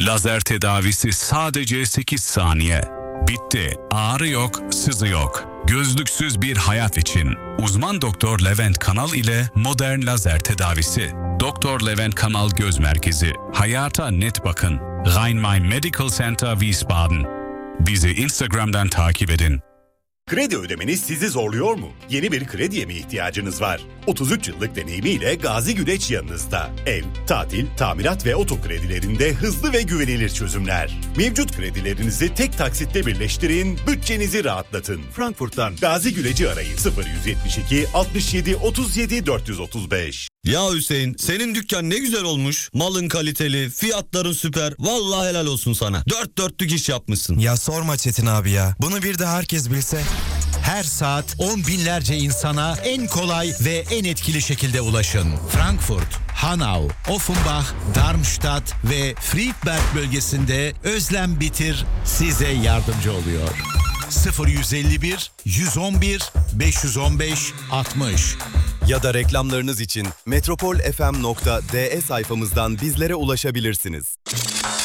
Lazer tedavisi sadece 8 saniye. Bitti. Ağrı yok, sızı yok. Gözlüksüz bir hayat için. Uzman Doktor Levent Kanal ile modern lazer tedavisi. Doktor Levent Kanal Göz Merkezi. Hayata net bakın. Rhein-Main Medical Center Wiesbaden. Bizi Instagram'dan takip edin. Kredi ödemeniz sizi zorluyor mu? Yeni bir krediye mi ihtiyacınız var? 33 yıllık deneyimiyle Gazi Güneş yanınızda. Ev, tatil, tamirat ve oto kredilerinde hızlı ve güvenilir çözümler. Mevcut kredilerinizi tek taksitle birleştirin, bütçenizi rahatlatın. Frankfurt'tan Gazi Güneş'i arayın. 0172 67 37 435. Ya Hüseyin, senin dükkan ne güzel olmuş. Malın kaliteli, fiyatların süper. Vallahi helal olsun sana. Dört dörtlük iş yapmışsın. Ya sorma Çetin abi ya. Bunu bir de herkes bilse. Her saat 10 binlerce insana en kolay ve en etkili şekilde ulaşın. Frankfurt, Hanau, Offenbach, Darmstadt ve Friedberg bölgesinde Özlem Bitir size yardımcı oluyor. 0151 111 515 60 Ya da reklamlarınız için metropolfm.de sayfamızdan bizlere ulaşabilirsiniz.